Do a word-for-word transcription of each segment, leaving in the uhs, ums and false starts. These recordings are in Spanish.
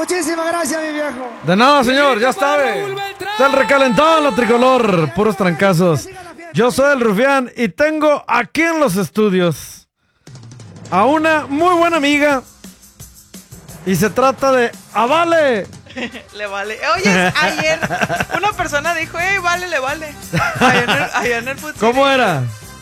Muchísimas gracias, mi viejo. De nada, señor, ya sabe. Está el recalentado en la tricolor, puros trancazos. Yo soy el Rufián y tengo aquí en los estudios a una muy buena amiga. Y se trata de Avale. Le vale. Oye, ayer una persona dijo, hey, vale, le vale. Allá en el, allá en el futsal. ¿Cómo era?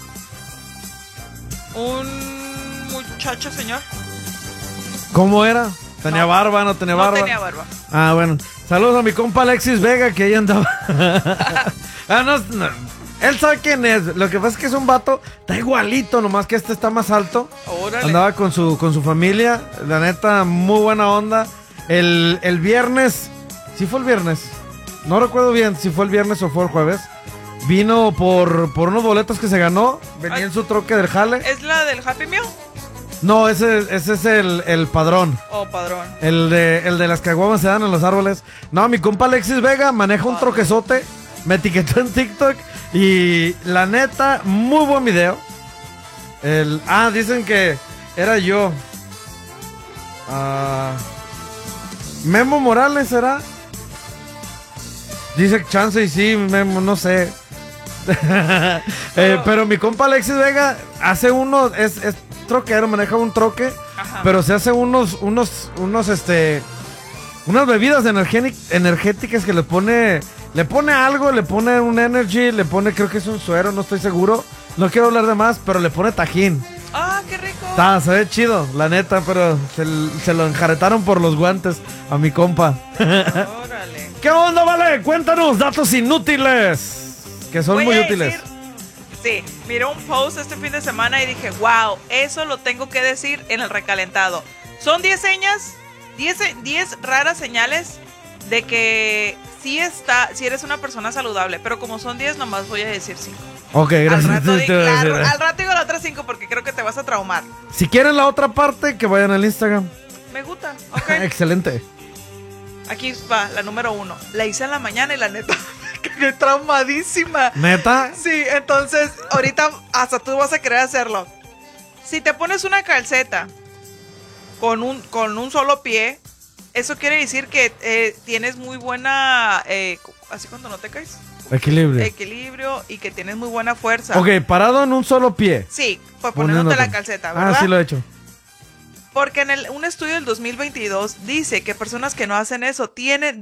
Un muchacho, señor. ¿Cómo era? ¿Tenía No, barba? ¿No tenía barba? No tenía barba. Ah, bueno. Saludos a mi compa Alexis Vega, que ahí andaba. ah, no, no. Él sabe quién es. Lo que pasa es que es un vato, está igualito, nomás que este está más alto. Órale. Andaba con su, con su familia. La neta, muy buena onda. El, el viernes, sí fue el viernes. No recuerdo bien si fue el viernes o fue el jueves. Vino por, por unos boletos que se ganó. Venía Ay, en su troque del jale. ¿Es la del Happy Meal? No, ese, ese es el, el padrón. Oh, padrón. El de, el de las caguamas se dan en los árboles. No, mi compa Alexis Vega maneja un troquezote. Me etiquetó en TikTok. Y la neta, muy buen video. El, ah, dicen que era yo. Ah, Memo Morales, ¿será? Dice chance y sí, Memo, no sé. eh, pero mi compa Alexis Vega hace unos, es, es troquero, maneja un troque. Ajá. Pero se hace unos, unos, unos, este, unas bebidas energétic- energéticas que le pone, le pone algo, le pone un energy, le pone, creo que es un suero, no estoy seguro. No quiero hablar de más, pero le pone tajín. Ah, qué rico. Está, se ve chido, la neta, pero se, se lo enjaretaron por los guantes a mi compa. Órale. ¿Qué onda, vale? Cuéntanos datos inútiles, que son Voy muy a útiles. decir- sí, miré un post este fin de semana y dije, wow, eso lo tengo que decir en el recalentado. Son diez señas, diez, diez raras señales de que sí está, si eres una persona saludable, pero como son diez, nomás voy a decir cinco. Ok, Al gracias. rato, di- Te voy a claro, decir. al rato digo la otra cinco porque creo que te vas a traumar. Si quieren la otra parte, que vayan al Instagram. Me gusta, ok. Excelente. Aquí va, la número uno. La hice en la mañana y la neta, quedé traumadísima. ¿Neta? Sí, entonces, ahorita hasta tú vas a querer hacerlo. Si te pones una calceta con un, con un solo pie, eso quiere decir que eh, tienes muy buena, eh, así cuando no te caes, Equilibrio. equilibrio y que tienes muy buena fuerza. Ok, parado en un solo pie. Sí, pues poniéndote Poniéndote. la calceta, ¿verdad? Ah, sí lo he hecho. Porque en el, un estudio del dos mil veintidós dice que personas que no hacen eso tienen